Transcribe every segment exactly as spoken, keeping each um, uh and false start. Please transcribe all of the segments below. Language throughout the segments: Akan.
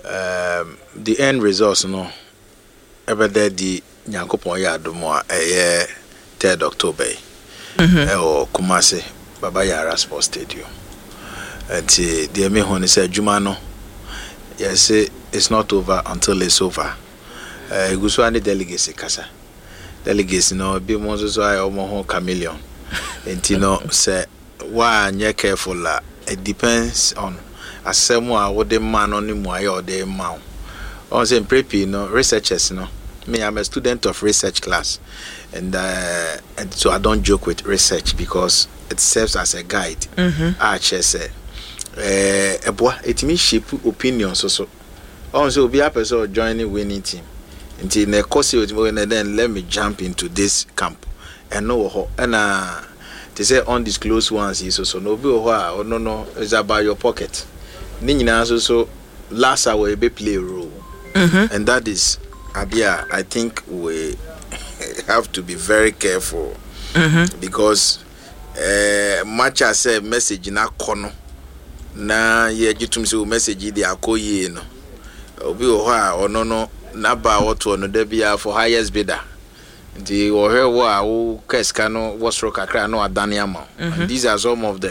um, the end results no ever there the Nyankopon ya adomo a eh third October eh o Kumasi Baba Yara Sports Stadium. And the me hon say adwuma no yes it's not over until it's over. Eh guso ani delegates kasa. Delegates no be mo so ay omo ho chameleon. Enti no say wa nye careful la it depends on asemu a wo de man no ni mu aye o de ma. On say prepi no researchers no. Me, I'm a student of research class, and uh, and so I don't joke with research because it serves as a guide. Mm-hmm. I just say, eh, it means shape opinions also. Also, be a person joining winning team. Until the course, then let me jump into this camp and know and uh, they say undisclosed ones is also no be or no no it's about your pocket. Nina also last hour be play a role, mm-hmm. and that is. Abia, I think we have to be very careful mm-hmm. because uh, much as a message na kono na ye gitum se message di akoyi no obi o ha ono no na ba woto no da bia for highest bidder the o he wo a wo keska no wo sro kakra no adane ama and these are some of the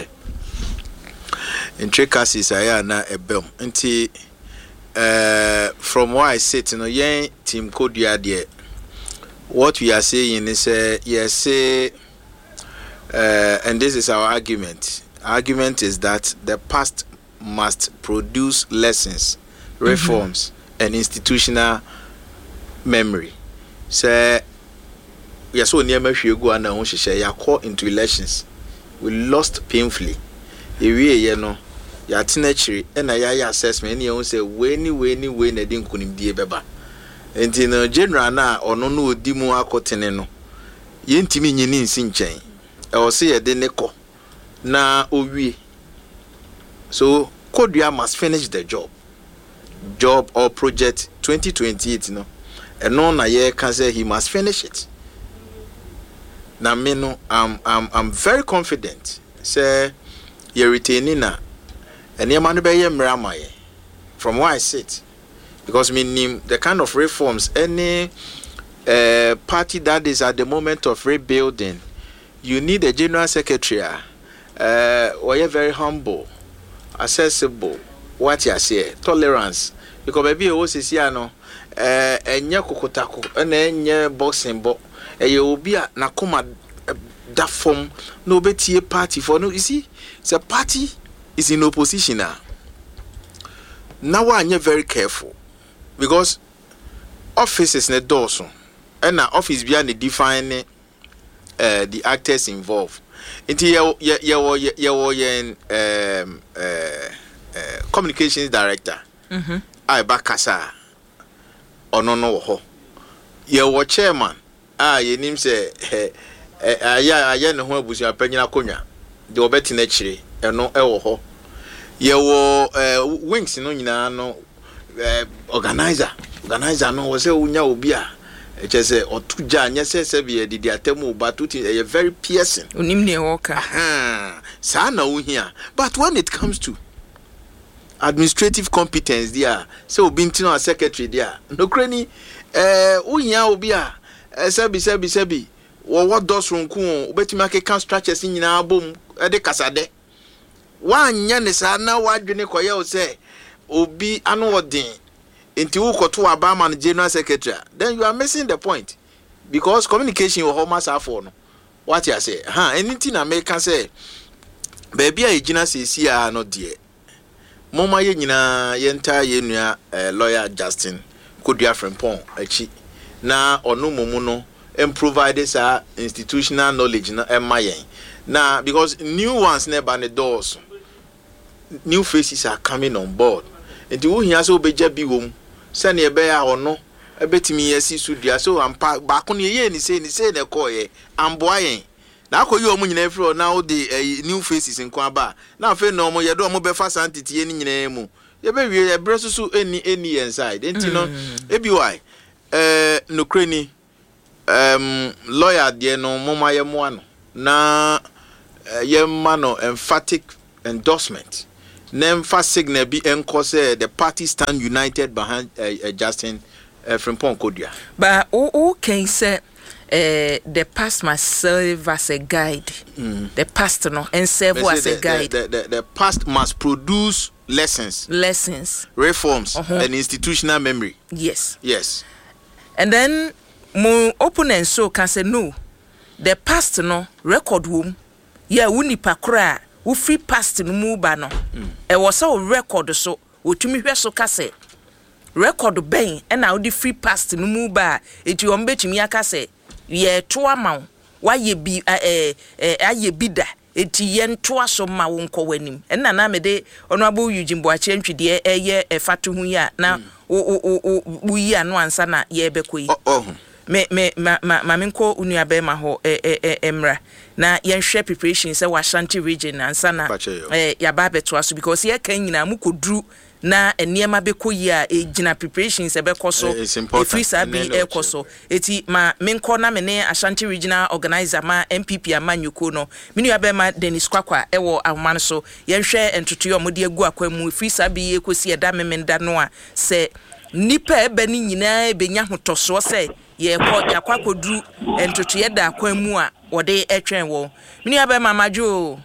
intricacies aya na ebem nti Uh, from where I sit, you know, yeah, team code there. What we are saying is, uh, yes, say, uh, and this is our argument. Argument is that the past must produce lessons, reforms, mm-hmm. and institutional memory. So, yes, so near me, you go and I say, you call into elections. We lost painfully. You know. Ya tinachiri ena ya ya assessment ni say we ni we ni we na din kunim die beba enti no general na ono no odi mu akotene no ye ntimi nyini nsi nchen e o se ye de ne ko na owie so Kodua must finish the job job or project twenty twenty-eight no e no na ye can say he must finish it na me no i'm i'm i'm very confident say ye retaining na and your man be mramaye from where I sit because meaning the kind of reforms any uh, party that is at the moment of rebuilding you need a general secretary uh or you very humble accessible what you say tolerance because baby o sisi ano eh enye kokotako na enye boxing bo e obi a na koma that form no betie party for no you see it's a party is in opposition now. Now I'm very careful because offices ne doorso and now office behind the define uh, the actors involved. Into your your your your your um uh, uh communications director. Mm-hmm. I bakasa or no no ho. Your chairman. Ah, your name say eh eh yeah yeah no ho abusu apanyina konya. The obeti na chire eno ewo ho. Yewo uh, wings no nyina no uh, organizer organizer no wo se unya obi a e che se otuja anya se se be di di atemu but it is very piercing onim ne woka aha sa na wo hia but when it comes to administrative competence there se obi ntino a secretary there no krani eh unya obi a sebi sebi sebi wo wo dosronku obetimi akeka structures nyina abom e de kasade wanya ne sa na wadwene koye o se obi anu odin enti wo koto abama general secretary then you are missing the point because communication wo homa sa for no what you say ha anything na make can say baby a gina sesi a no de moma ye nyina ye nta ye nua lawyer Justin Kodua Frimpong achi na onu mumu no and provide sa institutional knowledge na emayen na because new ones never the doors new faces are coming on board and the who has obeja bi wom sane e be ya ono ebetimi yesi sudua so ampa ba ko ne ye ni say ni say na ko ye amboa yen na akoyi omu nyina free na o de new faces nko aba na afa no omu ye do omu be fa santete ni nyina mu ye be wie ye bre susu eni eni inside enti no ebi why eh no kreni um lawyer de no moma ye mo ano na uh, ye ma no emphatic endorsement Nem fast signal be enko say the party stand united behind uh, uh, Justin uh, Frimpong Kodia. But who can say Uh, the past must serve as a guide. Mm. The past no and serve as a the, guide. The, the, the, the past must produce lessons, lessons, reforms, uh-huh. and institutional memory. Yes, yes. And then my opponent so can say no. The past no record room. Yeah, we ni pakra. We free past no mu ba no. E was a record so. We tumi hwe so kase. Record ben and now the free past no mu ba. Eti ombe tumi aka say. Ye to ama wa ye bi eh eh aye bida eti ye nto aso ma wo nkọ wanim enna na me de honorable Eugene Boache ntwede eye efatu hu ya na wo wo wo yi anu ansa na ye bekoyi oh me me ma ma me nko unu abe ma ho eh eh emra na ye hwe preparation say wa Ashanti region ansa na eh ya ba beto aso because ye kan nyina mu kodru na eniema bekoyi a ejina preparations e bekoso e free sabi e koso eti ma menko na me ne Ashanti regional organizer ma M P P amanyuko no minu abe ma Dennis Kwakwa e wo ahoma so ye hwe entoto yo mode agu akwamu free sabi e kosi e da memenda no a se nipa ebe ni nyina be nya hotoso se ye ko yakwakoduru entoto ye da akwamu a wode etwen wo minu abe ma majo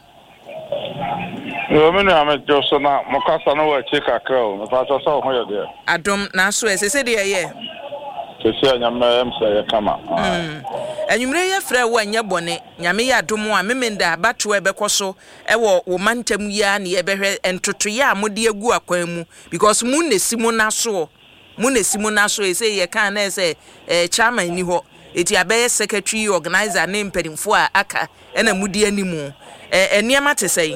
Yo me no am just na mo kasa no wa cheka kra me fa so so ho ye de adom na so e se se de ye se se nyama em se ye kama mm enwumre ye frɛ wo anya bone nyame ya adom a memenda bato e bekoso e wo wo mantam ya na ye behwe entoto ya amode agu akwan mu because mu nesi mu na so mu nesi mu na so e se ye kan na se eh chairman ni ho eti abe secretary organizer na mpedimfo a aka e na mudi animu eh eniema te sei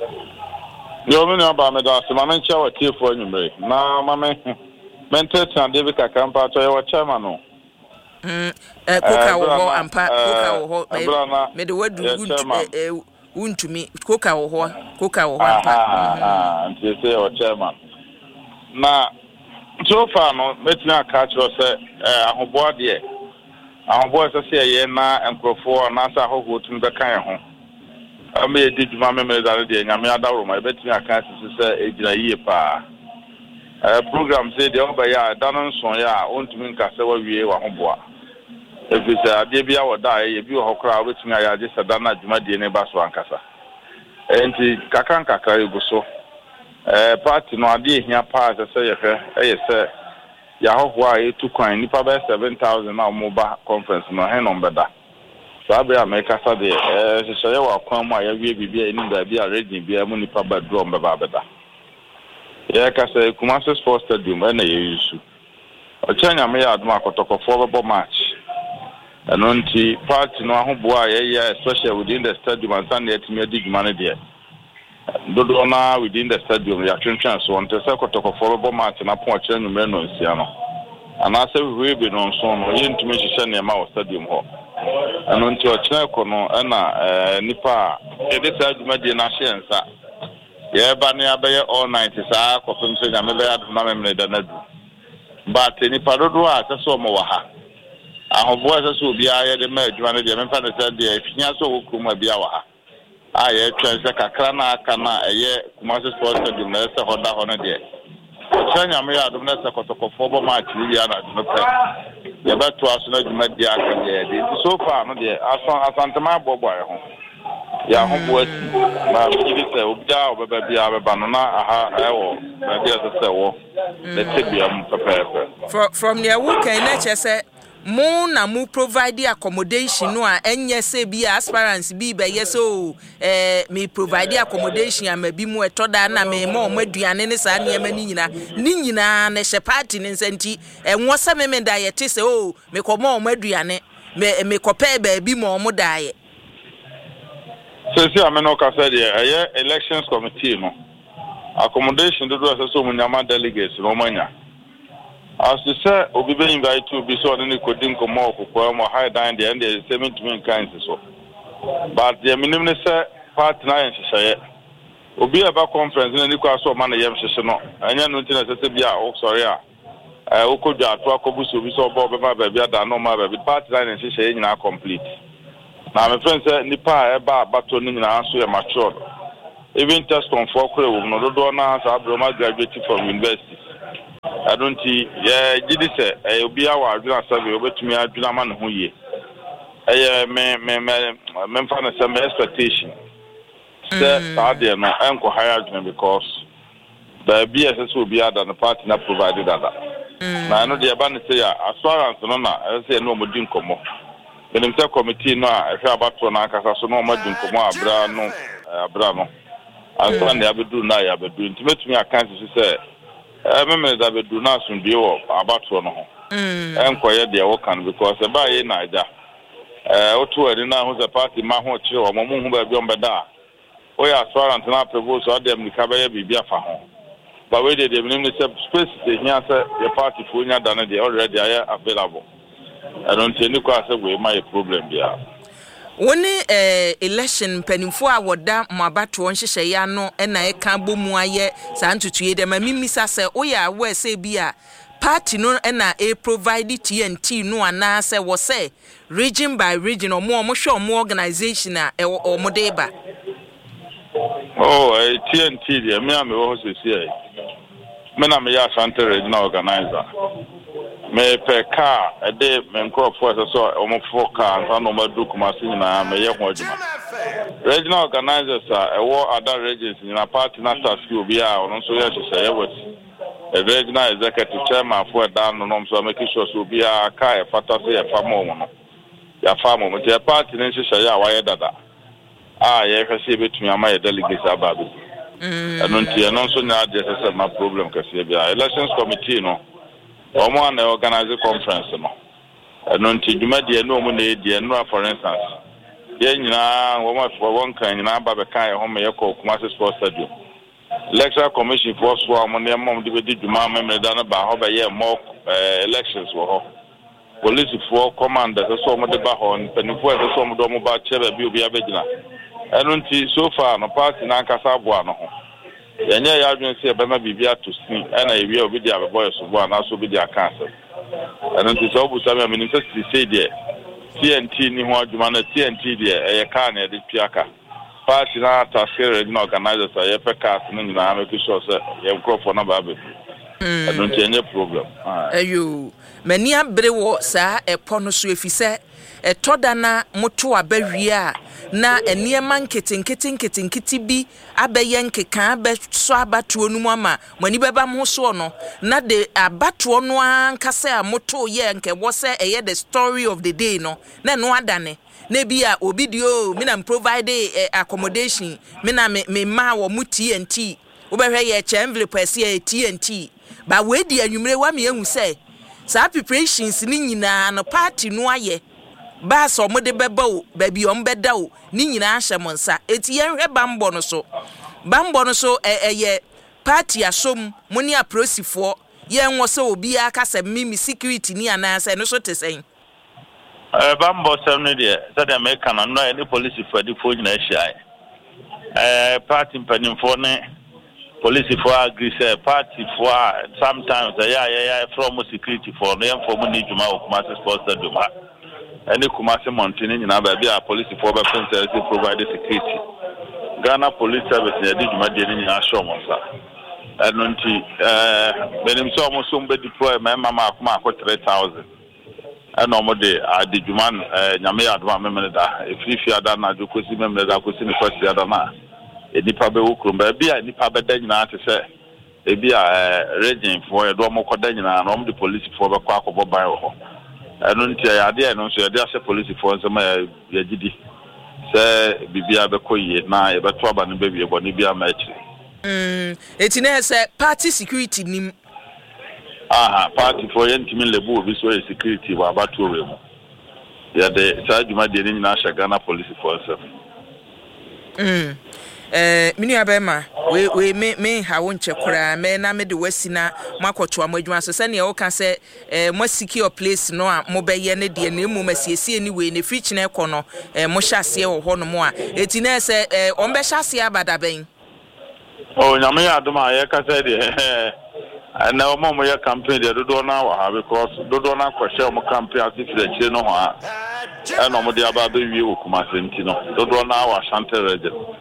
Yo me no ba me da se ma me ncha wa tie fo anwumre na ma me mentet na David Kakampa to ye wa chairman no mm eh koka wo ho ampa koka wo ho me de wadu guntu untumi koka wo ho koka wo ho ampa ah nti se wa chairman na so far no metina aka chro se eh ahobo de ahobo se se ye na enkrofo na sa hoho tun be kan ho ame edi djuma memele dare de nyame adawro ma betimi aka sisi se ejira yie pa eh program se de oba ya danon son ya ontumi nka se wa wie wa hoboa efisa ade bia woda ye bi ho kra betimi ya je se dana djuma de ne ba so ankasa enti kaka nkaka eguso eh party no ade hia pa se se ye hwe eye se ya hoboa e tu kwan nipa ba seven thousand na mo ba conference no he no mbeda sabe America sa de eh se ya wa kwan mu a ya wie bibia eni da bia ready bia mu nipa ba draw mbeba beda ya ka se Kumasi Sports Stadium na ye yusu o chanya me ya aduma kotokofo bebo match anonti party no ahobo a ye ya especially within the stadium and Sunday etimi adiguma ne de dodo na within the stadium ya twentwan so on te se kotokofo bebo match na pon chanya me no nsia no ana se we be no so no ye ntumi hihye ne ma o stadium ho ano nti o kyerɛ ko no na eh nipa e de sa adwuma die na hye nsa ye ba ne abɛyɛ all night saa kɔfem so nya me bɛyɛ adwuma memre da na du but nipa dodo a sɛ so mo wa ha ahobo sɛ so obi a ye de ma adwuma ne de me fa ne sɛ de afinya so wo krum abi a wa ha a ye twɛn sɛ kakra na aka na ɛyɛ Kumasi Sports Stadium na sɛ hoda ho no de Chanya me ya dum na se kotokofo bo ma chi ya na dum pe ye beto aso na djuma dia aka ye de so far no de aso asantema bobo aye ho ya ho bo ati ba mi bi se obja obeba bia beba no na aha ewo na dia se se wo le tebia mu pepepe from from near wo kan na che se mo na mo provide accommodation no a enye se bi aspirants bi be yeso eh me provide accommodation amabi mu etoda na me mo mo aduane ne sa ne ma ni nyina ni nyina na she party ne nsanti enwo se me me da ye te se o me ko mo mo aduane me me ko pe ba bi mo mo da ye se se ameno ka se de eh elections committee no accommodation do do se so mo nyama delegates no manya as to say obi be invite to be so ni kodin ko mo ko mo high down the end the seven to mean kinds so but the minimum say part nine hyehyɛ obi aba conference na ni ko aso ma na yem hyehyɛ no anya no ntina sɛ bia o sorry a eh o ko dwa to akobuso obi so obo be ma ba bia da no ma ba part nine hyehyɛ nyina complete na me friend say nipa e ba abato ni nyina so ye mature even test on for kure wo no do na sa abroma graduate from university I don't see yeah did say e obi awa aduna sabe obetumi aduna ma no ho ye eh me me me me fa na some expectation say sa de no enko higher aduna because the B S S will be other than the party not provided that. Now I know the abandoned say as far as no na I say no more drink komo. When him say committee no I say about to na kasa so no more drink komo abra no abra no. As one dey do na ya be do intimate me account say eh me me da be do na sun bi o about to no ho. Enko ye dey work can because e ba ye na aja. Eh o to eri na ho the party ma ho kire o mo mu hu ba bi on beda. O ya as far as na propose o dem ni ka ba ye bibia fa ho. But we did the space the here say the party for nya done they already are available. I don't see any cause we my problem there. When eh election penifo a woda mabato on hyehyɛ ya no na e ka bomu aye sa ntutue dem mimisa say o ya we say bia party no na e provide T N T no ana say wo say region by region or more mo hwe o mo organization a o mo dey ba. Oh, eh T N T there me am wo say say me na me ya Asante regional organizer me pe car e de me crop for so o mo for car and no ma do kuma sin na me ye ho aduma regional organizers are e wo other regions in a party na task obi a ono so ye hye ye was a regional executive chairman for that no no so make sure so obi a car e fata so ye fa mo no ya fa mo me the party ne hye ye a wa ye dada ah ye hwese betumi ama ye delegates ababe I don't see no so na just say my problem kasi bia elections committee no o mo na organize conference no I don't see duma de no mo na e de no for instance ye nyina wo mo for one kan nyina ba be kan ho me ye ko kuma sports stadium electoral commission for so mo na mo de be duma me me da na ba ho be ye mo elections wo ho police for commander so mo de ba ho penifo so mo do mo ba chebe bi obi abegina I don't see so far no party na nkasa aboa no ho yenye ya adwen se be ma bibia to sin na ewie obi dia be boy so boa na so obi dia cancer I don't see so bu sami ministry say there T N T ni ho adwuma na T N T there e ka na de piaka party na task regional organizers e pe cast no nyina make sure say ye microphone na ba be I don't see any problem ayo mani abre wo sa e pono so efise e toda na moto abawie a na eniema nketenkete nketenkete bi abeye nkeka abe so abatuo nu mu ama mani beba mo so no na de abatuo no ankasa a moto ye nke wo se eye the story of the day no na no adane na bia obi dio me na provide eh, accommodation me na me, me ma wo mu T N T wo be hwe ye che envelope ase T N T ba we di anwumre wa me ehu se sa preparations ni nyina no party no aye ba so mo de beba o ba bi o mbeda o ni nyina ahye mo nsa eti yen hwe bambo no so bambo no so eye party asom mo ni aprosifo yen wo se obi aka se mimi security ni ananse no so tesen eh bambo sem ne de se de America no no any police for the phone nyina ahia eh party mpanimfo ne police for agree say party for sometimes yeah yeah yeah from security for no yen for mo ni djuma o kuma sports stadium any Kumasi mountain nyina ba bia police for be princess provide security Ghana police service ya di djuma de nyina show mo sa enonti eh benim so mo so mbe deploy ma mama akoma akọ three thousand eno mo de adi djuma nyame ya adoma memene da efifi ada na jokosi memene da kosi ni kwasi ada na enipa be wukrum ba bia enipa be da nyina ate se e bia region for e do mo koda nyina na mo de police for be kwa akobo ban ho eno ntia ya de eno so ya de ase police for nsema ya gidi se bibia be koye na e be to aba no be bi e bo ni bia ma achi mm eti na se party security nim aha party for yentimi lebu obi so security wa abatu we mu ya de sa djuma de ni na sha Ghana police for nsem mm eh mini abema we we me me ha won che kora me na me de wasina makoto amadwuma so se ne o ka se eh mo secure place no a mo be ye ne de na emu masiesie ni we ne fridge na ekọ no eh mo hyase wo ho no mo a eti na se eh on be hyase abadaben oh nyame ya adoma ye ka se de na o mo ye campaign de dodo na wa ha because dodo na kwhye mo campaign asifire kire no ho a e no mo de aba be wie wo kuma senti no dodo na wa Asante region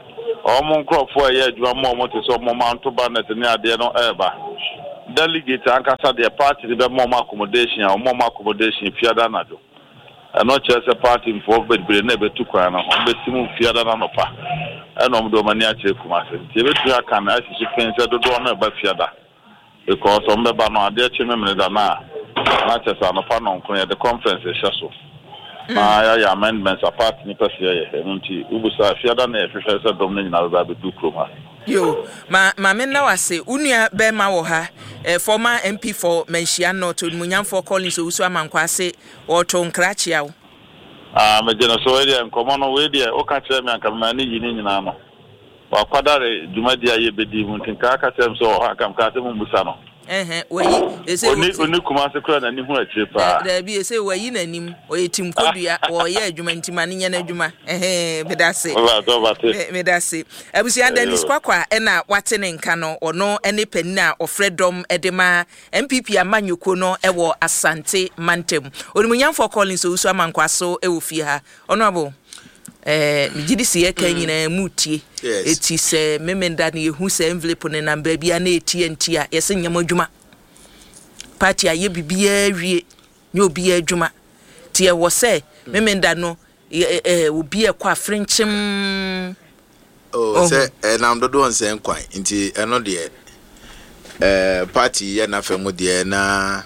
ọmọ nkrofo ye adwuma mo mo te so mo manto ba net ne ade no eba delegate ankasa the party be mo accommodation o mo accommodation fiada na do eno che se party for bedbre na be tukwa na o be simu fiada na no pa eno mo do mani a che kuma se tie be tu aka na asisi pense do do na ba fiada because o mbe ba no ade che memre da na na che sa no pa no nko the conference e so ma ya ya amendments apart ni pese ye nti ubusa fiada na e hwehwe se dom na nyina ba be du kroma yo ma ma me na wase unua be ma wo ha eh, former M P for Menchia North Munyam for Collins Owusu Amankwase oto nkrachia wo ah me jena so area nkomo no we dia o ka kire me anka ma ni yini nyina no wa kwadare dwumadi aye bedi mu ntinka ka kire so ha kam ka se mu busa no eh weyi ese oni oni kuma se kura na ni hu akire pa da bi ese weyi nanim oyetim kodua wo ye adwuma ntima ne nya na adwuma eh medase medase abusia Dennis Kwakwa na wate ne nka no ono ene panina ofredom edema M P P amanyoko no ewo Asante Mantem Onimunyamfo Collins Owusu Amankwaso ewo fie ha ono abo eh migidi si ye kan nyina mutie eti se memenda ne yehu se envelope ne namba bia na eti ntia yese nyama adwuma party aye bibia wie nye obi adwuma tie wo se memenda no eh obi e kwa frenchim oh se enam dodo on se nkwan nti eno de eh party ye na femu de na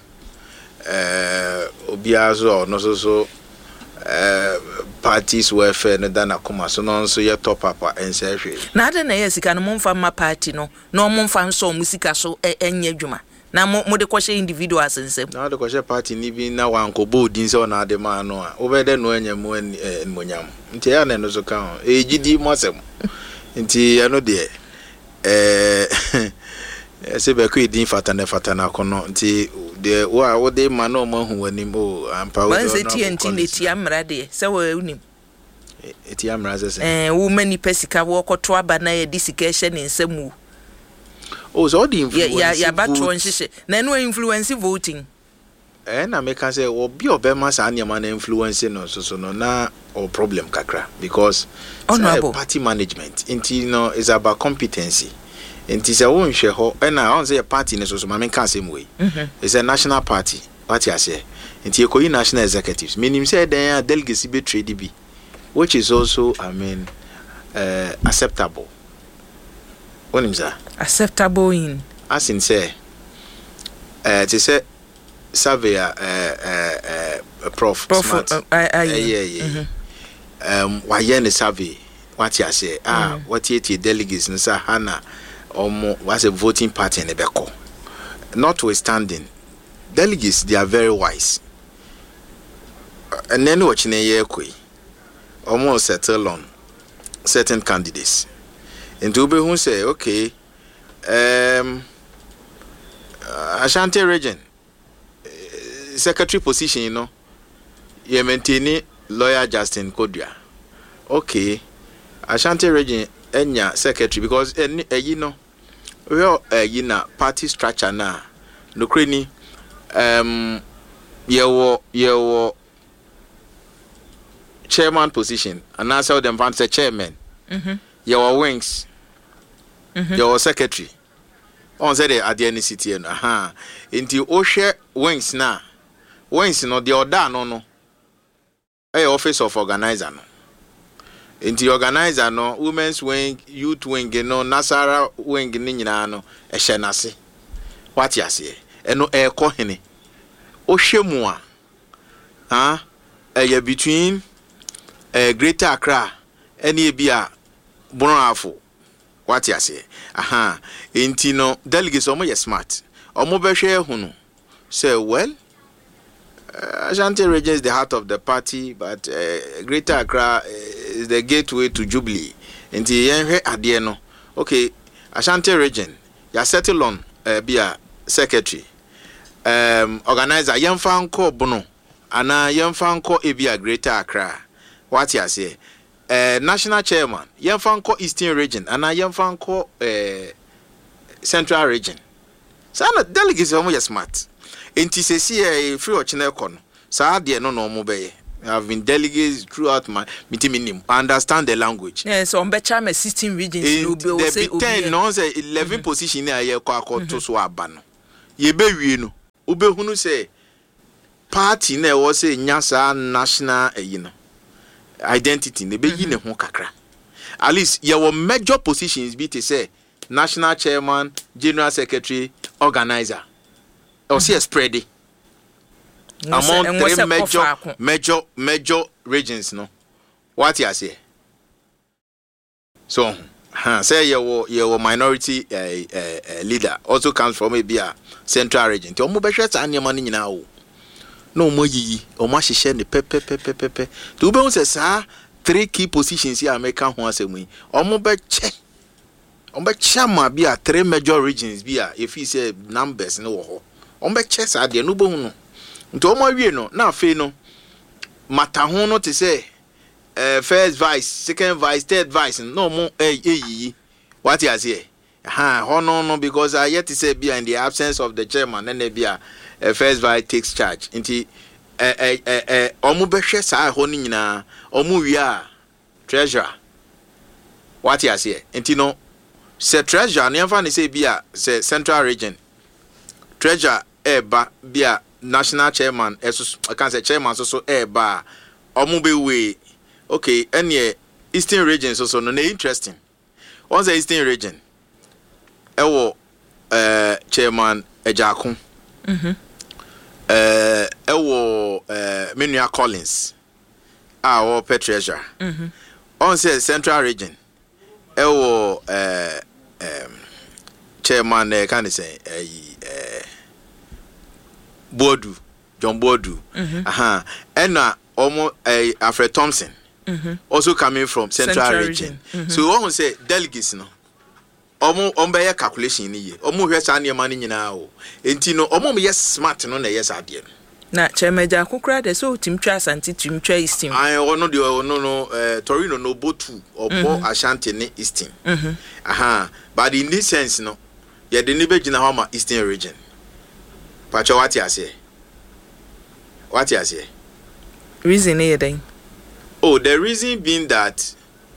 eh obi azo no so so Uh, parties welfare no dana kuma so no so ye top up ense hwe na ade na ye sika no momfa ma party no no momfa nso musika so enye adwuma na mo de kwhye individuals nsem na de kwhye party ni bi na wanko boarding so na ade ma no a obede no anya mu enmonyam nti ya na no so kan ejidi mosem nti ya no de eh ese be ko edin fatana fatana kono nti de wa wo de ma no ma hu wanim o ampa wo no se T N T ne ti amra de se wo unim eti amra se eh wo mani pesika wo koto aba na ye discussion nsemu o so the influence ya ya batro nhihye na no influence voting eh na me kan say wo bi obema sa anya ma na influence no so so no na or problem kakra because honorable party management inti no is about competency. Inti se won hwe ho na on say party ne so so ma men kan same way. It's a national party. Party ase. Inti ekoyi national executives. Meaning say then delegacy be trade bi, which is also I mean uh, acceptable. What is that? Acceptable in as in say uh to say survey uh uh uh prof, prof smart uh, uh, uh, yeah yeah mm-hmm. um why yen survey what you say ah mm-hmm. what you delegates no say hana omo was a voting party in Ebeko. Notwithstanding, delegates they are very wise. And then watching a year kwe, almost settle on certain candidates. And to be who say, okay, um, uh, Ashanti region, uh, secretary position, you know, you maintain lawyer Justin Kodria. Okay, Ashanti region, enya secretary because uh, you know. Well, uh, you know, party structure na no crani um yewo yewo chairman position and answer them van say chairman mhm yewo wings mhm yewo secretary on say the at the city no aha nti o hwe wings na wings no the order no no eh office of organizer no Inti organizer no women's wing, youth wing no Nasara wing ni nyina no e hye nase. What ya say? Eno e ko hene. O hwemu a. Ha? E between eh Greater Accra ene e bia Bonafo. What ya say? Aha. Inti no delegates omo ye smart. Omo be hwe hunu. Say well Uh, Ashanti region is the heart of the party, but uh, Greater Accra uh, is the gateway to Jubilee. Inti yenhwe ade no. Okay, Ashanti region, ya settle on uh, be a secretary. Um, organizer yemfa nko bono ana yemfa nko e be a Greater Accra. What you say? Uh, national chairman yemfa nko Eastern region ana yemfa nko uh, Central region. Sana delegates omo smart. Enti sesi e free ochine ko no saa de no no mo beye I've been delegates throughout my meeting. I understand the language. Yeah, so on better me sixteen regions. In the ten, no, say eleven mm-hmm. position here. You kwa kwa to so abano. Ye be wie no. Ube hunu say party na wo say nyasa national eh, you know, identity ne be yi ne ho kakra. At least your major positions be to say national chairman, general secretary, organizer. Or see a spread among three major major major regions, no. What you say? So, huh, say your your minority uh, uh, uh, leader also comes from maybe a central region. To mo be hwet an yamani nyina o. No mo yi o ma hyehyɛ ne pepe pepe pepe. To be say sa three key positions here America ho asemu yi. O mo be che. O be che ma bi a three major regions bi a if you say numbers no wo ho. O be che sa de no bo hu no. Nti o mo wie no na afi no mata ho no te say uh, first vice, second vice, third vice no mo eh eh what you say? Ha ho no no because I yet to say be in the absence of the chairman then be a uh, first vice takes charge. Nti eh eh eh eh o mo be hwe sa ho ni nyina o mo wi a treasurer what you say? Nti no say treasurer na fa ni say be a say central region treasurer e ba be a national chairman eso I can say chairman so so e ba omo be we okay any eastern region so so no interesting once the eastern region e wo uh chairman Ejakun mhm eh e wo uh Menua Collins ah wo treasurer mhm on say central region e wo uh um chairman uh, can say uh Bodu, John Bodu. Mm-hmm. Aha. And uh, almost uh, Alfred Thompson. Mm-hmm. Also coming from Central, Central region. region. Mm-hmm. So one would say delegates no. Omo ombe calculation ni ye. Omo hwe sa ne mani nyina o. Enti no omo yes smart no na yes ade. Na chemeja kokra de so timtwa asante timtwa eastin. Ai ono de ono no eh Torino no botu obo Ashanti ne eastin. Mhm. Aha. But in this sense no, ye de ne be gina ho ma eastern region. Pacho what you say? What you say? Reason anything? Oh, the reason being that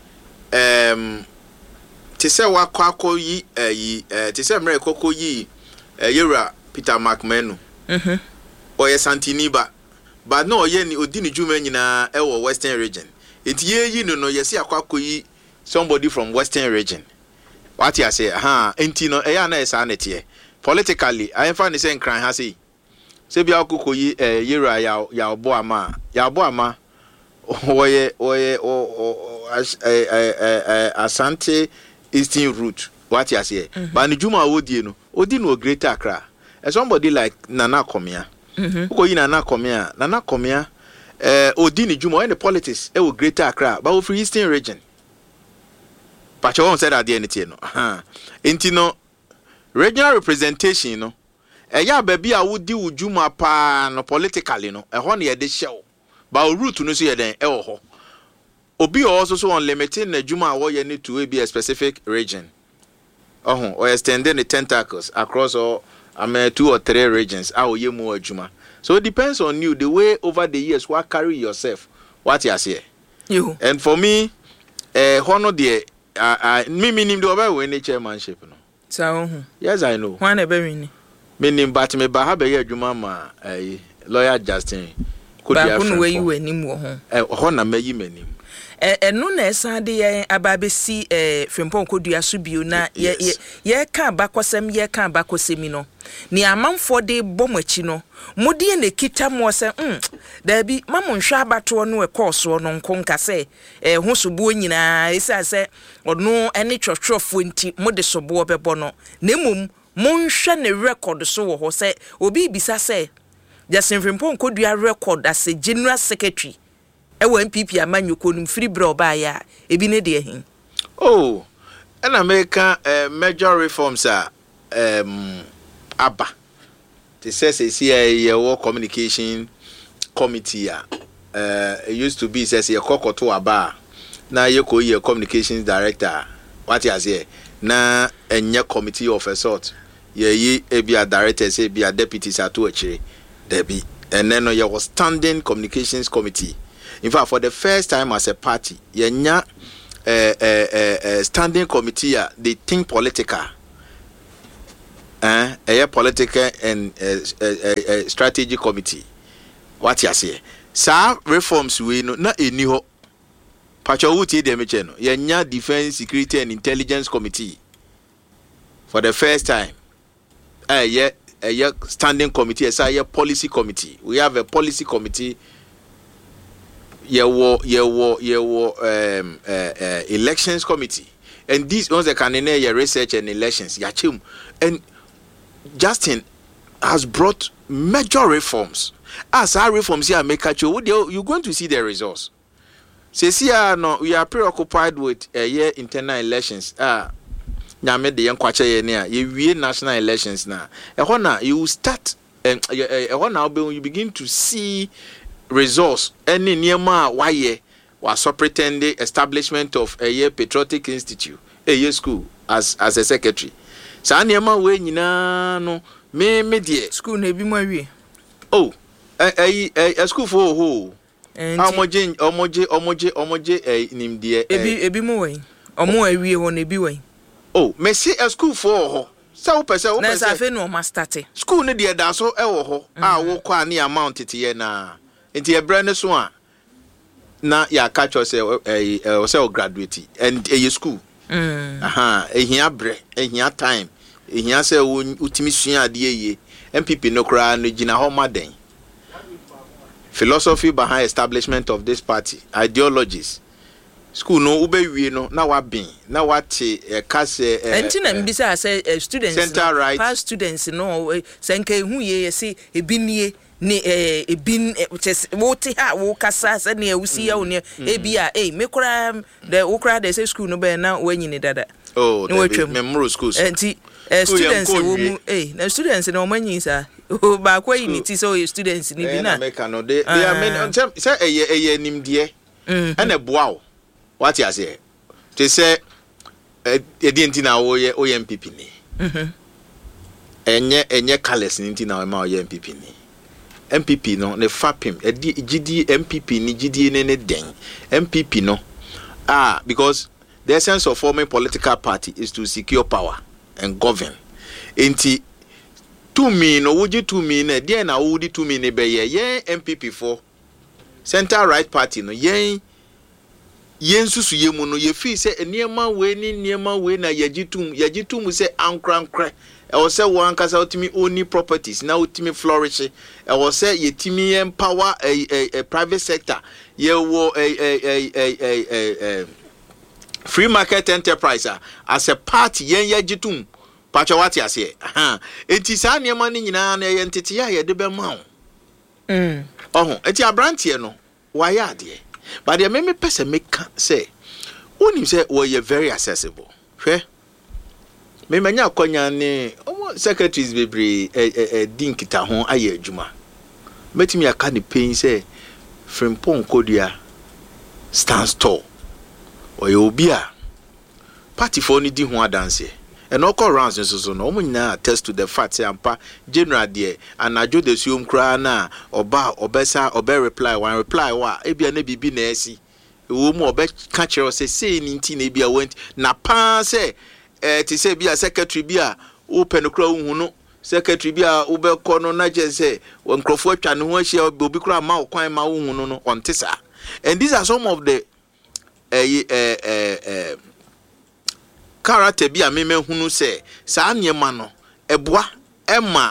um to say wa kwako yi eh uh, to say mere koko yi eh yera Peter McMenu. Mhm. O ye Santini ba. But no ye ni odi ni djuma nyina e wo Western region. Enti ye yi no no ye se akwako yi somebody from Western region. What you say? Ha, enti no e ya na e sa na tie. Politically, I find the same crime has he. Say be akukoyi eh yera ya ya obo ama ya obo ama oye oye o eh eh Asante Eastern route what you say. But ni Juma odie no odi no Greater Accra. And somebody like Nana Komia. Mhm. Ukoyi Nana Komia, Nana Komia eh odi ni Juma in the politics e wo Greater Accra, but for Eastern region. But you won't say that the anything no. Ha. Enti no regional representation, you know, eh ya baby a wudi ujuma pa no politically no, eh ho na ye de show. Ba route no so ye den e wo ho. Obi also so unlimited na juma a wo ye need to be a specific region. Oh, or extending the tentacles across all I mean two or three regions. Ah, ye more juma. So it depends on you the way over the years what carry yourself. What you say? You. And for me, eh hono de uh, uh, me minim do ba we chairmanship no. So, yes, I know. One a very meaning, but me bahabe ya juma a lawyer Justin. Could you way you any more? A honor may you mean. And no ness, I dear Ababe see a Frimpon could you asubio na ye ye can back was some ye can back was semino. Near a month for day bombachino. Modi and the kita more say, um, there be Mammon Shaba to no a course or non conca say, a hosubuina, is I say, or no any church of winty, modest of bobe bono. Nemum, mon shan a record so or say, obi bisa say, just in Frimpon could be a record as a general secretary. E wo M P P amanyu konum free bro ba ya e bi ne de hin. Oh, and America uh, major reforms are um aba. They says a C I A war communication committee uh it used to be says a kokoto aba. Na ye ko ye communications director. What you say? Na enye committee of a sort. Ye ye e be a director say be a deputy sa to achire. There be and then there was standing communications committee. In fact, for the first time as a party, yenya a uh, uh, uh, standing committee, uh, they think political. Eh, a political and uh, uh, uh, strategy committee. What you say? Sa reforms we no na eniho. Pacho wuti de mecheno. Yenya Defense, Security and Intelligence Committee. For the first time. Eh, yeah, a yeah, standing committee, a yeah, policy committee. We have a policy committee. Yeah, wo, yeah, wo, yeah, wo, um, uh, uh, elections committee. And these ones that can enable research and elections. Yeah, chim. And Justin has brought major reforms. As our reforms here make a show, you're going to see the results. Say, no, we are preoccupied with a uh, year internal elections. Ah, now made the young kwacha near you national elections now. A you start and a you begin to see results. Any near ma why was so pretending establishment of a year patriotic institute, a year school as as a secretary. Sa near way nyina no me me die school na bi mo awie. Oh, a a school for who? Omoje omoje omoje omoje eh nimde ebi ebi mo wen omo awie ho na ebi wen. Oh, me see a school for ho. Sa wo pese wo pese. Na sa fe no ma start. School ne de da so e wo ho. Ah wo kwa ne amount tete na. Enti e bra ne so a na ya catch us eh eh say graduate and eh school. Mm. Aha, ehia bre, ehia time. Ehia say utimi sua ade ye. M P P no kra no gina ho maden. Philosophy behind establishment of this party, ideologies. School no ube we no na wa bin na wa te e kase e enti na mbisa say students center right past students no senke hu ye say ebinie ni ebin wote ha wo kasa say na wusi ya woni ebia eh mekura the wokura the say school no be na wanyini dada. Oh, the memorial schools. Enti students wo mu eh na students na omanyi sa o ba kwa unity so students ni bi na make no they they are many say eye eye nimde and e boa o what you say they say e di nti na wo ye o M P P ni mhm enye enye colors ni nti na o ma o M P P ni M P P no ne fapim e di gidi M P P ni gidi ne ne den M P P no ah because the essence of forming political party is to secure power and govern. Enti to me no would to me na there na would to me ne be ye M P P for center right party no yen yen susu ye mu no ye fi se eniema we ni niema we na yagitum yagitum se ankrankra e wo se wo ankasa otimi oni properties na otimi flourish e wo se yetimi empower a, a, a private sector ye wo a a a a a, a free market enterprise as a party yen yagitum pacho what ya say aha enti sa niema ni nyina na ye ntete ya ye de be ma mm oh enti abrantie no wa ya de but the me person make say woni say we are very accessible hwe me manya akonya ne omo secretaries bebre eh eh dinkita ho aye adwuma metimi aka ne pain say Frimpong Kodua stand tall oye obi a party for ni di ho adanse and all rounds so so no nyina attest to the fact say ampa general there anajo de suom kra na oba obesa obe reply one reply wa ebia na bibi na esi wo mu obe ka kire say say ni nti na ebia went na pa say eh ti say bia secretary bia open kra hu no secretary bia ube ko no na je say nkrofo atwa ne ho ahia obi kra ma okwan ma hu no no on tisa. And these are some of the eh eh eh character bi a me hunu say sa niema no eboa ema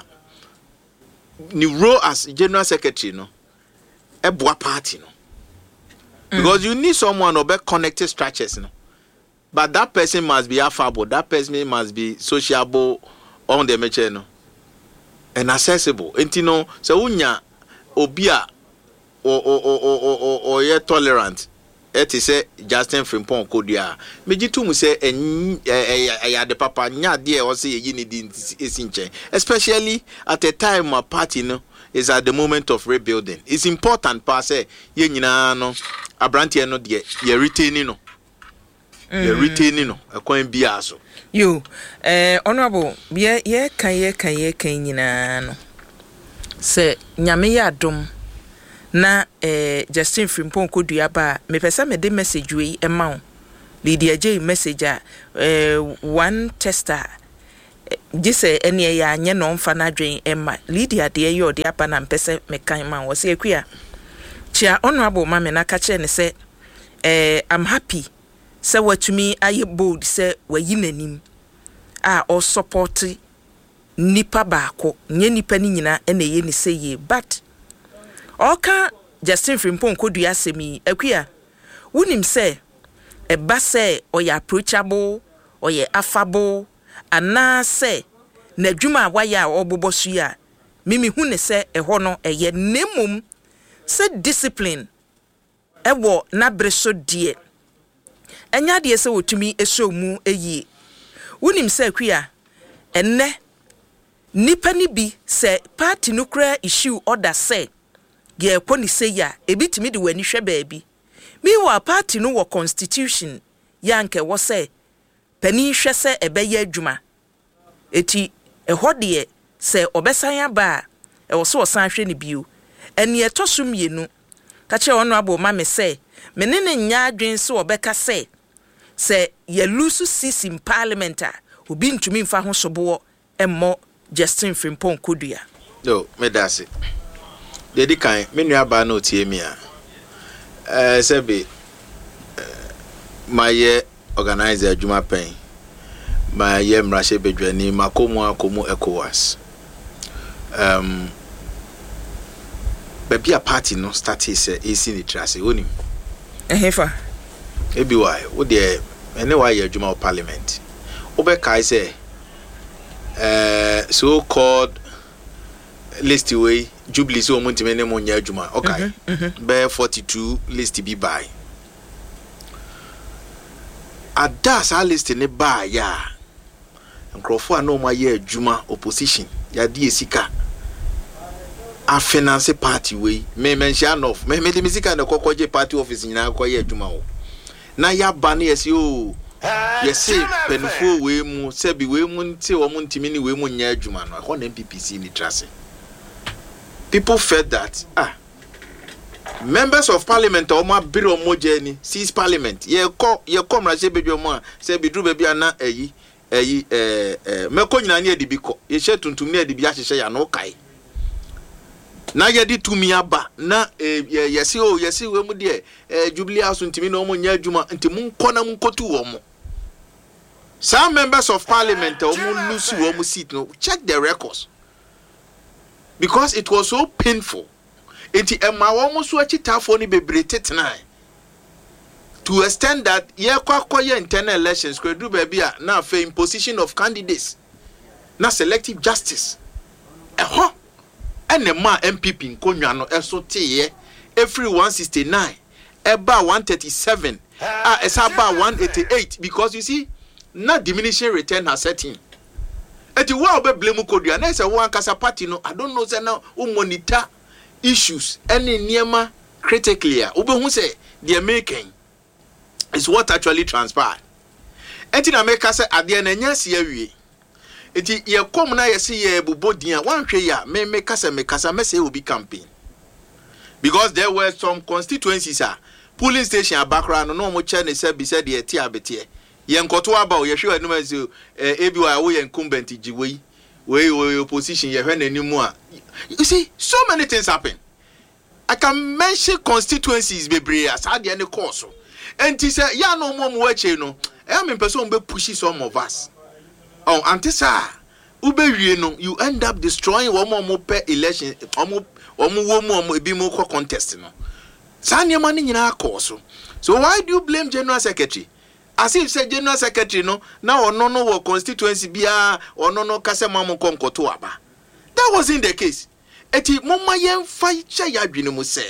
ni role as general secretary no eboa party no because mm. you need someone who be connected structures no but that person must be affable, that person must be sociable on the meche no and accessible enti no so unya obi a o o o o o o ye tolerant et say Justin Frimpong Kodua mejitu mu say eh the papa nya de o say yi ni di esinche especially at a time my party no is at the moment of rebuilding. It's important pa say ye nyina no abrante no de ye retaining no ye retaining no akwan bia so you eh honorable ye ye kan ye kan ye kan nyina no say nyame ya dom na eh Justin Frimpong kodua ba me pesa me de message we e ma wo Lydia J message a eh one tester gise ene ya anye no mfa na dwen e ma Lydia de ye odi apa na mpese me kan ma wo se akua chia honorable ma me na ka kire ne se eh I'm happy se watumi aye bold se wayi nanim a o support nipa baako nye nipa ni nyina ene ye ni se ye but oka Justin Frimpong kodua semi akua wunim se eba se oye approachable oye affable ana se na dwuma waya obobosu ya mimi hu ne se eho no eye nemum se discipline ewo na breso die enya de se wotumi eso mu eyi wunim se akua enne nipa ni bi se party no kra issue order se ye kwoni se ya ebitimi de wani hwe baabi mi wa party no wo constitution yanke wo se pani hwe se ebeye adwuma eti ehode se obesan aba e wo so osan hwe ne bio eni etoso mienu ka che ono abo ma me se me ne ne nya adwen se obeka se se ye lusu sisi in parliament a obi ntumi mfa ho sobo emmo Justin Frimpong kodua no me dase dedi kan me nua ba na otie mi a eh sebe my organizer adwuma pen my ye mrashe bedwani makomu akomu ECOWAS um baby a party no start is is in the trase onim ehefa ebi why wo de ene why adwuma parliament obe kai say uh so called list way Jubilee so montime ne monya adwuma okay be forty-two list bi by adas a list ne ba ya nkrofo ano ma ye adwuma opposition ya die sika a finance party way me mention of me me de sika na kokoje party office nyina koye adwuma wo na ya ba na yesi o yesi penfo we mu se bi we mu nti wo mu ntimi ni we mu nya adwuma no ho na M P P C ni trase people felt that ah members of parliament o ma biri o mo jeni seize parliament ye ko ye ko mrase bedwo mo a se bidru ba bia na ayi ayi eh eh meko nyina ne edi bi ko ye hye tuntum ne edi bi ahye ya no kai na ye di tumi aba na ye se o ye se we mu de eh Jubilee House ntimi na o mo nya adwuma nti mu nko na mu nkotu wo mo some members of parliament o mo lusu wo mo seat no check the records because it was so painful. Enti emma wo mo so achitafo ni bebrete tenai to extend that ye kwa kwa ye internal elections kwe du baby a na fa imposition of candidates na selective justice eho ene ma M P P nkonwa no eso teye every one sixty-nine eba one thirty-seven ah esa ba one eighty-eight because you see na diminishing return has set in. Eti wa obe blame kodua na ese wo ankasa party no I don't know say na o monitor issues any niema critically ubehu say they are making is what actually transpired. Enti na make say ade na nya se awie enti ye kom na ye se ye bobodin a wan hwe ya me make say me kasa me say obi campaign because there were some constituencies ah polling station abakra no no mo che ne say bi say de eti abete ye nkoto aba o ye hwe anum azu ebi wa wo ye incumbent giwei we we opposition ye hwe nanimu a you see so many things happen. I can mention constituencies bebre as had any course and he said ya no more wache no I am in person be pushy some of us oh antisa ube wie no you end up destroying one more more per election omo omo wo mu omo ebi mo contest no sa niam ani nyina course so why do you blame general secretary as if say general secretary no na ono no wo constituency bia ono no kase mamu konkoto aba. That wasn't the case. Eti mama yen faicha ya dwene mu se.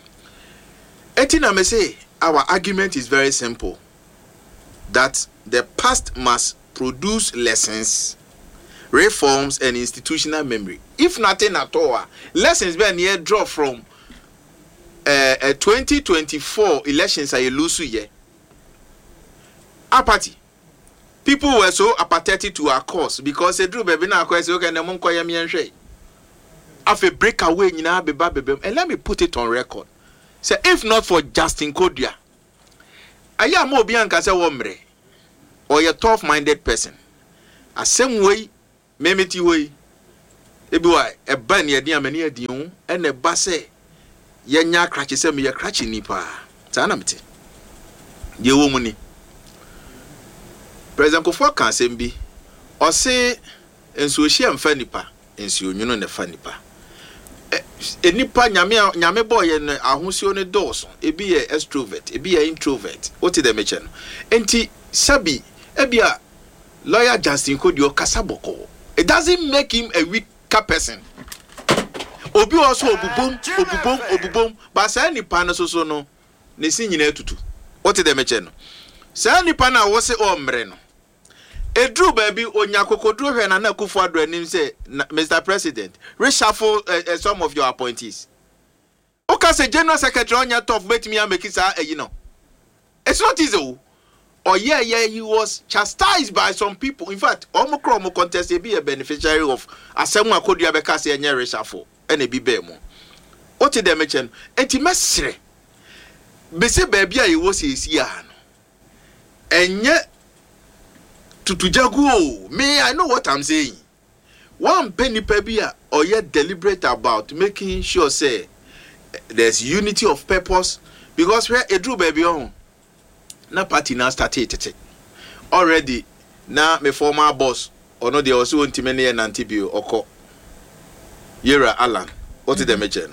Eti na me say our argument is very simple. That the past must produce lessons, reforms and institutional memory. If nothing at all, lessons be near draw from uh, uh twenty twenty-four elections are lose ye. Apathy. People were so apathetic to our cause because they drew baby na kwese okay na monko ya mienhwe. have a breakaway in our baby, and let me put it on record. Say, if not for Justin Kodia, I am more Bianca say womre, or a tough-minded person. A same way, memeti way. Ebi why a ban ye dia mani adiun, and a basse. Ye nya cratchy say me a cratchy nipa. Tanamity. Ye womuni. President Kofo kan sembi. Or say, and so she am fanipa, and so you know the fanipa. A nipa nyame nyame boy and ahusio ne doors. E be a extrovert, e be a introvert. What is the mention? Enti sabi, ebia lawyer Justin Kodio kasaboko. It doesn't make him a weaker person. Obi also obubom, obubom, obubom. But say nipa na so so no. Ne si nyina tutu. What is the mention? Say nipa na wo se omre no. Edru baby onyakokodru hwe na na Akufo Addo anim say Mister President reshuffle uh, uh, some of your appointees. Oka say General Secretary onya tough betimi ameki sa eh, you know. It's not easy. Oh yeah yeah he was chastised by some people. In fact, omokro omo contest be a beneficiary of asemu akodu abeka say enye reshuffle and e bi be mo. What did they mention? Enti mesre. Be say baby a wo say esi a no. Enye to to jago me I know what I'm saying. One penny pebia or yet deliberate about making sure say there's unity of purpose because where a drew baby on na party now started already now my former boss or no they also want to many and antibio or Yera Alan what is the mention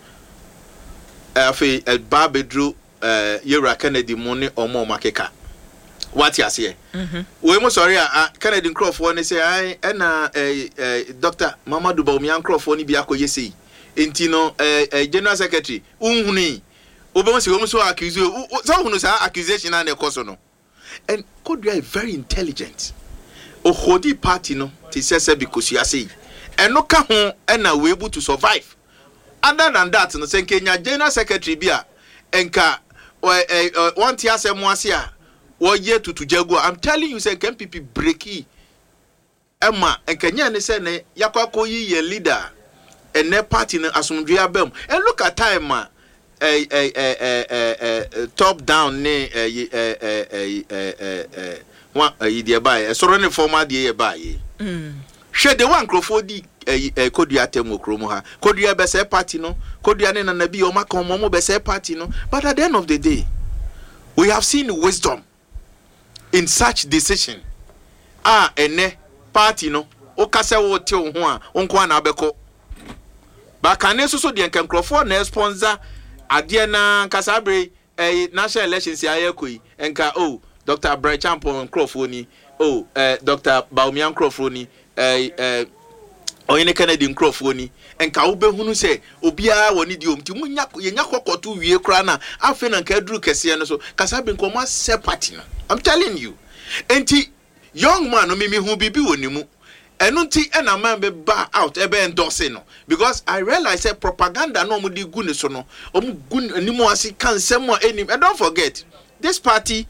afi a baby drew uh Yera Kennedy money or more makeka. What you say? Mhm. We mo sorry ah Kennedy Crawford ne say ai na eh eh Doctor Mamadou Bawumia Crawford ni bi akoye sei. Enti no eh eh General Secretary unhuni. Obemo se we so accuse so hunu sa accusation na ne koso no. And Kodia is very intelligent. Ohodi party no ti sese because you say. And no ka ho and na we able to survive. Other than that no say Kenya General Secretary bia enka eh one tia asem ase a one year to to jago. I'm telling you, say can people breaky. Emma and Kenya ne say ne yakwako ye leader and ne party ne asumdua bem. And look at time ma eh eh eh eh top down ne eh eh eh eh eh one eh dey buy. So ne former dey buy. Mm. She the one Crawford eh Kodua temo kromo ha. Kodua be say party no. Kodua ne na bi o maka omo be say party no. But at the end of the day, we have seen wisdom in such decision. Ah, ene party no. Okase wo te ho a, onko na abeko. Ba kan so so de nkan Crawford na sponsor ade na kasabre eh national elections ya yakoi. Enka oh, Doctor Bray Champon Crawford ni, oh, eh Doctor Bawumia Crawford ni, eh eh Oyene Kennedy Crawford ni. Enka wo behunu se obia woni di omti munya yenya kokoto wie kra na afi na nka duru kese no so kasabe nkoma se party no. I'm telling you. Enti young man no mimi hu bibi woni mu. Enu nti ena man be ba out ebe endorse no because I realize say propaganda no mu di gu ne so no. Omu gu animu asi kan semo enim. And don't forget this party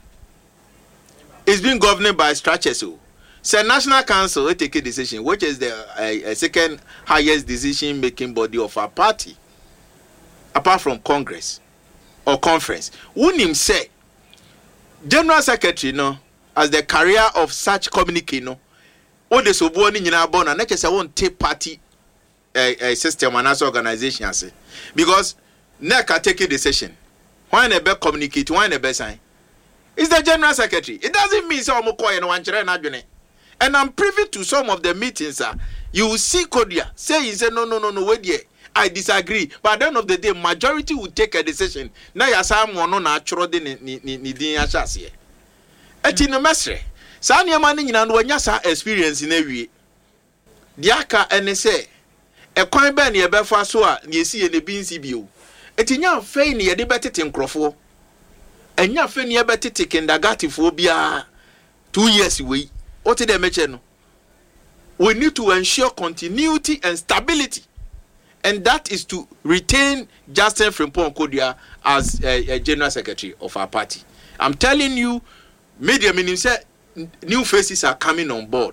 is being governed by structures. So say National Council will take a decision, which is the uh, uh, second highest decision making body of our party, apart from Congress or conference. Unim say General Secretary no as the career of such communique no. O de so bo ni nyina bo na na chese won take party uh, uh, system and as organization ase because na can take a decision. Why na be communicate? Why na be sign? It's the General Secretary. It doesn't mean say omo koye no wan kire na dwene. And I'm privy to some of the meetings. Uh, you will see Kodia say he said no no no no wait there. I disagree. But at the end of the day, majority will take a decision. Now you say I'm no na choro de ni ni ni din ashase. Eti no mesre. Sa ne ma ni nyina no anya sa experience na wie. Diaka ene say e kwan ba ne e befa so a ne esi ye ne bi nsi bio. Eti nya fei ne ye de betete nkrofo. Enya fei ne ye betete kindergarten fo bia two years we. What did they mention? We need to ensure continuity and stability, and that is to retain Justin Frimpong Kodia as a, a general secretary of our party. I'm telling you, media meaning say new faces are coming on board.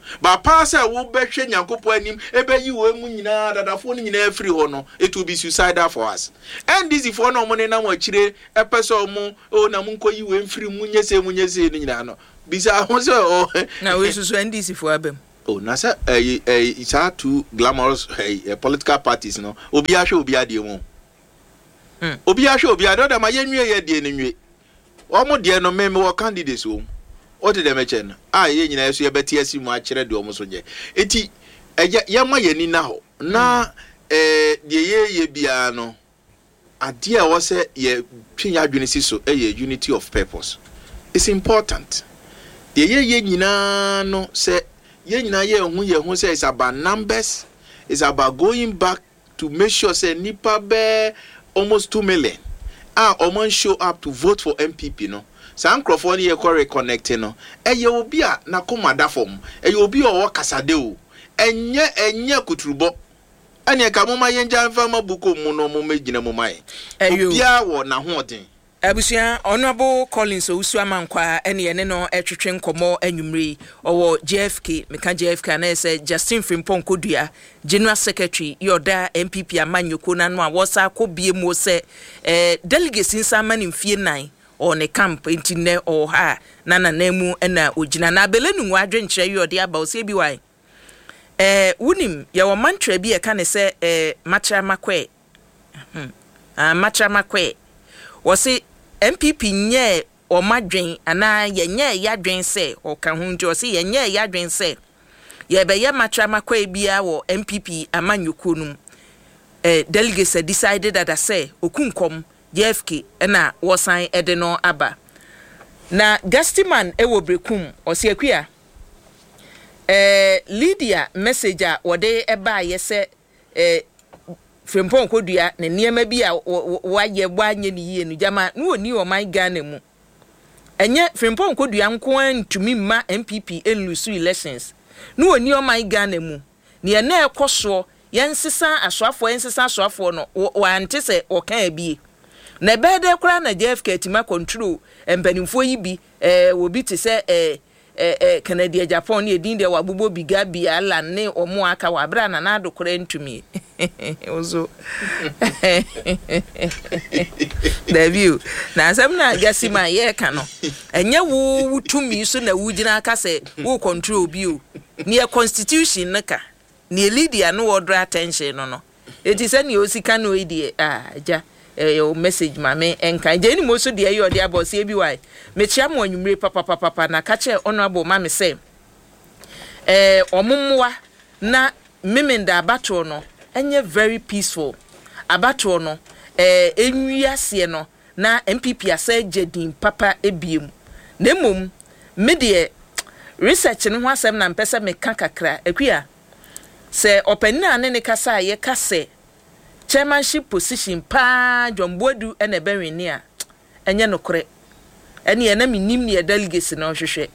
But pass a wo be hwe Nyankopon anim ebe yi wo mu nyina dadafo no nyina free ho no it will be suicidal for us. And this if one no money na mo chire epeso mo o na mu nkoyi we free mu nyese mu nyese no nyina no bisa ho se o na we susu N D C for abem. Oh, na say eh eh it's hard to glamorous eh political parties no obi ahwe obi ade mu. Hmm. Obi ahwe obi ade da ma yenwie ye de nenwie. Omo de no me me wo candidates wo. O de dem eche no. Ah ye nyina so ye beti asimu a kire de omo so je. Eti ye ma ye ni na ho. Na eh de ye ye bia no. Ade a wo se ye twenya adwene si so eh ye unity of purpose. It's important. De ye ye nyina no se ye nyina ye hu ye hu say it's about numbers. It's about going back to make sure say nipa be almost two million. Ah, oman show up to vote for M P P no. San Crawford ye ko reconnect no. E ye obi a na komada form. E ye obi o wo kasade o. Enye enye kuturubo. Ane ka moma ye nja mfa mabuko mu no mo magina mo mai. Obi a wo na hoden. Abusia Honorable Collins Osuamankwa ene ene no etwetwe nkomo anwumre owo J F K meka J F K na say Justin Frimpong Kodua General Secretary yoda M P P amanyoko na no a wosa kobie mu se eh delegates nsa mani mfie nine o ne camp intine o ha na na namu na ogina na belenu nwa adwenkyere yode aba o se bi wan eh wunim ye wo mantra bi e ka ne se eh matra makwe hmm ah matra makwe wose M P P nye o madwen ana ye nye yadwen se o ka hu njo se ye nye yadwen se ye be ye matra makwa bia wo M P P amanyoko num eh delegates decided that I say okunkom J F K na wo san ede no aba na Gastiman e wo brekum o se akua eh Lydia messenger wode eba ye se eh Frimpong Kodua ne niema bi a waye gbanye ne yie no jama no oni o man Ghana mu enye Frimpong Kodua nko antumi ma M P P enlusu elections no oni o man Ghana mu ne na ekoso yensesa asoafo yensesa asoafo no wa ante se o kan bie na bede kura na J F K tima control empanimfo yi bi eh obi te se eh eh Canada Japan ne din de wabubo biga bi ala ne omo aka wabra na na adokora ntumi ozo Daviu na asem na Gasima ye ka no enye wo wutumi so na wugina aka se wo control bi o ne constitution nka ne Lydia no order attention no no eti se ne osika no edi ah ja eh message mame enka je ni mo so de ye de abo se bi wai me chia mo anwumre papa papa na ka che honorable mame se eh omumwa na memenda abato no enye very peaceful abato no eh enwiase no na M P P asa jedin papa ebiem na mom me de research no ho asem na mpesa me ka kakra akua se openina ne ne kasa ye kase chairmanship position pa Jombodu ene benwini a enye nokore ene ye na minim ne delegates na ohwehwe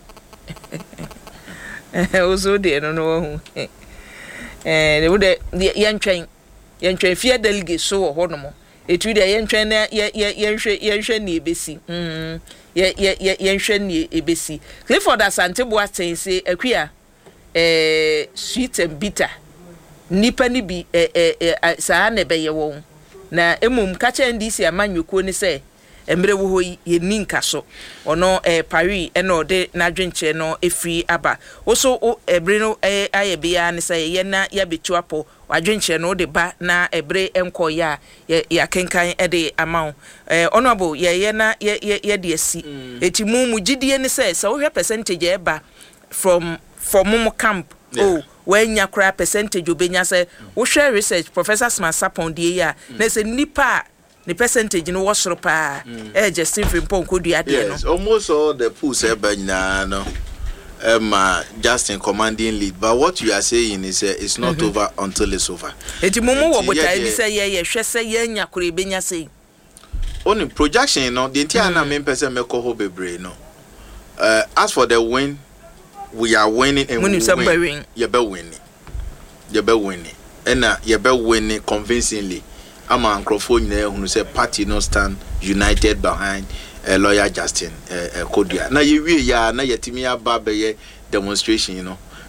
ozo de no no hu eh de wode yentwen yentwen fie delegates so ho no mo etu de yentwen na yenhwe yenhwe ne ebesi mm ye ye yenhwe ne ebesi Clifford Asante Boateng se akua eh sweet and bitter nipa ni bi eh eh saa na be ye won na emum ka che ndisi amanyoko ni se emre wo hoyi ye ninka so ono eh Paris e no de na dwenche no efri aba oso ebre no eh aye bia ni se ye na ya betu apo wadwenche no de ba na ebre enko ya ya kenkan e de amount eh honorable ye ye na ye ye de asi eti mu mu gidie ni se se wo hwe percentage e ba from from mum camp oh when ya kra percentage obenya say wo share research Professor Smasapon de ya na say nipa the percentage no was pa eh Justin Frimpong Kodua de no yes almost all the pools e ba nyina no um uh, Justin commanding lead but what you are saying is uh, it's not mm-hmm. over until it's over eti mumu wo botai bi say ye ye hwe say ye nya kra ebenya say on projection no the entire na me person me ko ho bebre no uh as for the win we are winning and when we win. win. You be winning. You be winning. And uh, you be winning convincingly. I'm a microphone there who say party no stand united behind a uh, lawyer Justin uh, uh, Kodua. Now you we ya na yetimi aba be demonstration you know.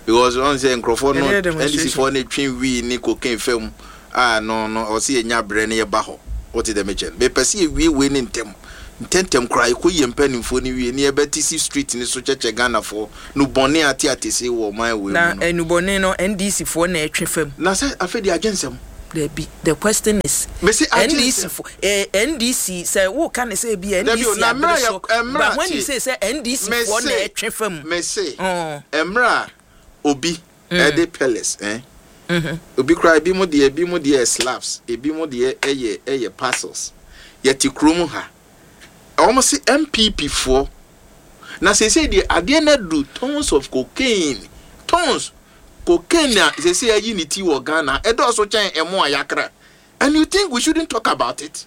because on say nkrofo no N D C for na twin wi ni cocaine fam ah no no o se nya bre na ye ba ho what is the mention be pese wi we ni ntem tentem cry ko ye mpanimfo ni wie ni ebetisi street ni so cheche Ghana for no bone ati atese wo man we na enu bone no N D C for na etwe fam na say afedi agensem there be the question is N D C for eh, N D C say wo can say be N D C na so, but when you say say N D C for na etwe fam me say oh emra obi e de palace eh mhm obi cry bi mo de bi mo de slaps e bi mo de eye eye parcels yeti krom ha almost M P P for now say say the ade na do tons of cocaine tons cocaine they say unity wo Ghana e do so chen emo ayakra and you think we shouldn't talk about it?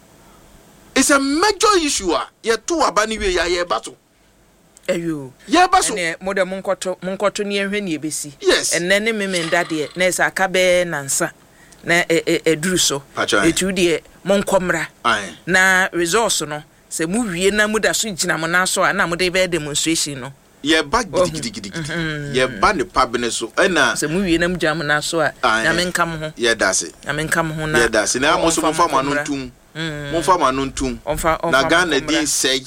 It's a major issue ah ye to abani we ya ye bato ayo ye baso ene mo de monkoto monkoto ne ehwe ne ebesi yes enne ne memenda de na esa aka be nansa na eduru so etu de monkomra na resource no se mu wie na mu da so gina mo na so na mo de be demonstration no ye ba gidigidi ye ba ne pabene so na se mu wie na mu jam na so a na menka mo ho ye da se na menka mo ho na ye da se na mo so mo fa ma no ntum mo fa ma no ntum na Ghana din say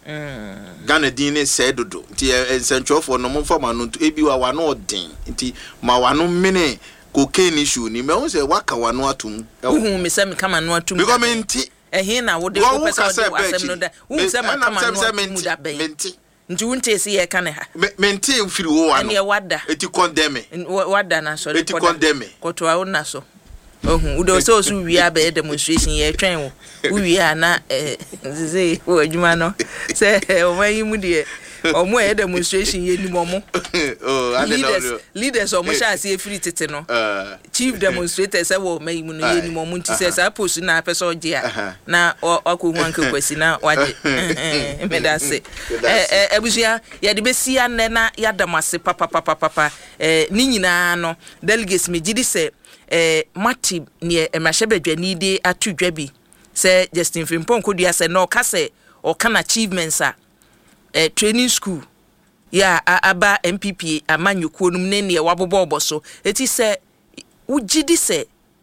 Ghana din ne say dodo nti ensentrofo no mo fa ma no ntum ebi wa wa no odin nti ma wa no mene cocaine issue ni me won say waka wa no atum hu me say me kama no atum because me nti ehin na wo de ko pesa wo asem no da hu say ma kama no atum da be menti nti wonte se ye ka ne ha menti firi wo wa no ene wada eti condemn wada na so eti condemn koto a wona so ohun udo so so wi aba demonstration ye twen wo wi ana eh ze wo adwuma no se o mayi mu de omo e demonstration ye ni momo oh leaders leaders omo sha se free tete no chief demonstrator say wo mayi mu no ye ni momo nti say sa post na person je a na akohu anke kwasi na waje me da se eh ebusia ye de besi ane na ya damase papa papa papa eh ni nyina no delegates me gidi se eh mati ne emahebedwani de atudwa bi se Justin Frimpong kodua se no ka se o kan achievements a eh training school ya aba M P P amanyuko num ne ne wabobo oboso eti se ugidi se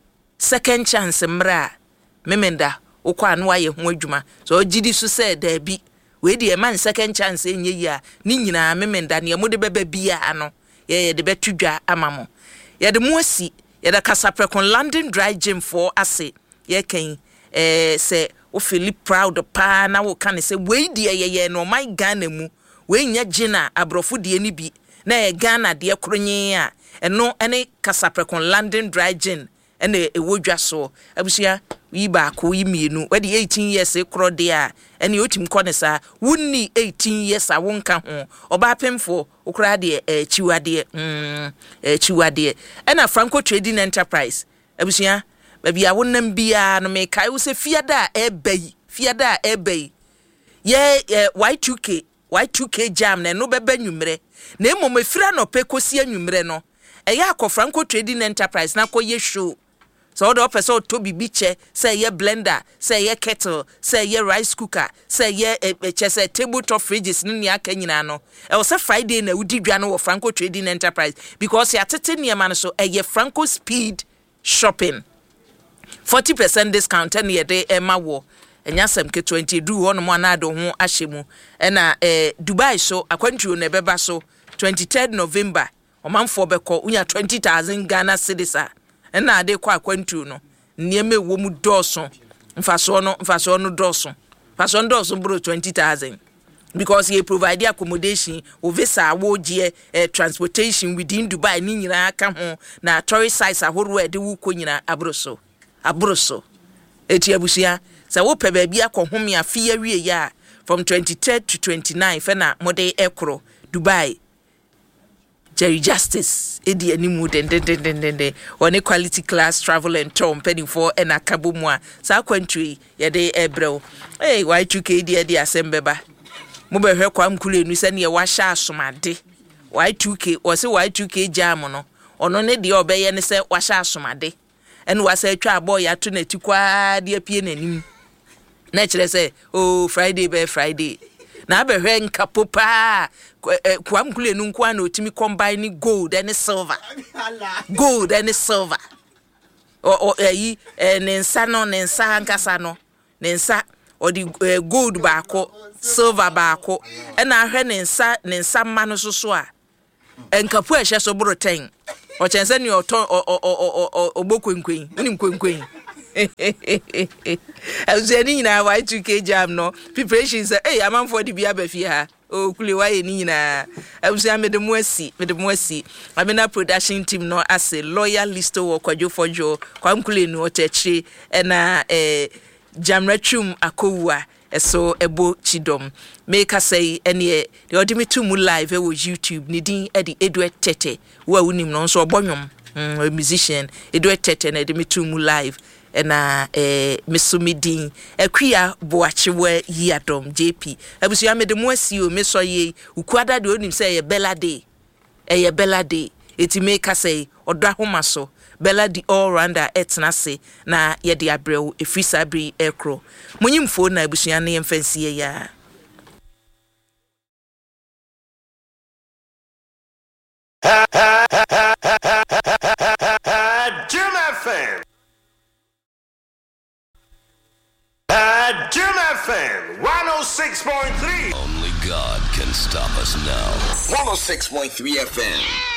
second chance mra memenda ukwa no aye ho adwuma so ugidi so se da bi we de man second chance enye yi a ni nyina memenda ne mo de beba bia ano ye ye de betudwa amamo ye de mo asi ye de kasaprekon London dry gym for ase ye kan eh se o feel proud pa na wo kan se we de ye ye no my Ghana mu we nya gina abrofo de ni bi na ye Ghana de kronye a eno ene kasaprekon London dry gym ene ewodwa so abusia yi ba ko yi mienu we de eighteen years e kro de a ene otim ko ne sa wunni eighteen years a wonka ho oba pemfo okra de eh chiwade mm eh chiwade ena Franco Trading Enterprise abusia baby a wonnam bia no me kai wo se fiada e bayi fiada e bayi ye Y two K Y two K jam na no beba nwumre na emom afira no pekosi anwumre no e ya akọ Franco Trading Enterprise na koye show so the person to be biche say ye blender say ye kettle say ye rice cooker say ye e chese tabletop fridges ni aka nyina no e was Friday na udi dwa no Franco Trading Enterprise because ya tete niam no so e ye Franco Speed Shopping forty percent discount and ye de ema wo enya sem ke twenty do ho no mo na do ho ahyemu e na eh Dubai so akwantuo na beba so twenty-third November omanfo beko unya twenty thousand Ghana cedis a na ade kwa kwantu no nieme wo mu doso mfaso no mfaso no doso mfaso no doso bro twenty thousand because he provide accommodation o visa wo je eh, transportation within Dubai ni nyina aka ho na tourist sites ahoro e de wo ko nyina abroso abroso eti abusia sa wo pe ba bia ko home afi awie ya from twenty-third to twenty-ninth fe na mode ekro Dubai Jerry Justice edi animu den den den den den one quality class travel and tour penny for en akabo mu a sa kwantui ye de ebrew eh Y two K di di asembeba mo be hwe kwa mkulu enu se ne wa sha asomade Y two K o se Y two K jam no ono ne de obeye ne se wa sha asomade en wa se atwa abo ya to na tikwa de apie nanim na kire se oh Friday be Friday na abehwe nkapo pa kwam kule nu nkwa na otimi combine gold and silver gold and silver o eyi nensa no nensa hankasa no nensa odi gold baako silver baako na ahwe nensa nensa ma no soso a enkapo ehye so boro ten o chense ni oto obokwenkwen unim kwenkwen azeni na Y two K jam no preparations eh amanfo de bia ba fie ha o kule wa ye ni na abusia me de mo asi me de mo asi amena production team no ase lawyer listo wo kwadwo fojo kwa mkule nu otechire na eh jamratwum akowua eso ebo chidom make say ene the odimi mu live e wo YouTube ni din e di Edward Tete wo awunim no so obonwom a musician Edward Tete na edimi mu live na eh mesumidin akua boachewe yiadom J P abusu ya mede mo asio meso ye ukwada de onim say ye bella day e ye bella day eti make say odo ahoma so bella di all rounder etna se na ye de abrew efrisa bri ekro munyimfo na abusu ya ne mfansie ya Jim F M Uh, Jim F M one oh six point three. Only God can stop us now. one oh six point three F M.